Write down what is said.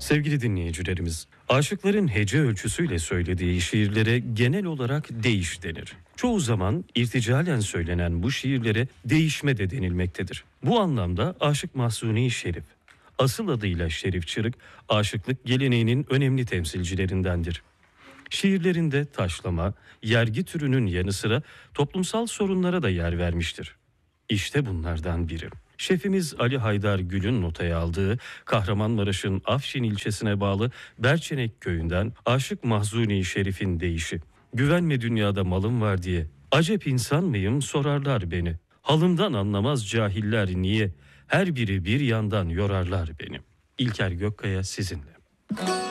Sevgili dinleyicilerimiz, aşıkların hece ölçüsüyle söylediği şiirlere genel olarak deyiş denir. Çoğu zaman irticalen söylenen bu şiirlere değişme de denilmektedir. Bu anlamda Aşık Mahzuni Şerif, asıl adıyla Şerif Çırık, aşıklık geleneğinin önemli temsilcilerindendir. Şiirlerinde taşlama, yergi türünün yanı sıra toplumsal sorunlara da yer vermiştir. İşte bunlardan biri. Şefimiz Ali Haydar Gül'ün notaya aldığı Kahramanmaraş'ın Afşin ilçesine bağlı Berçenek köyünden Aşık Mahzuni Şerif'in deyişi. Güvenme dünyada malım var diye. Acep insan mıyım sorarlar beni. Halımdan anlamaz cahiller niye? Her biri bir yandan yorarlar beni. İlker Gökkaya sizinle.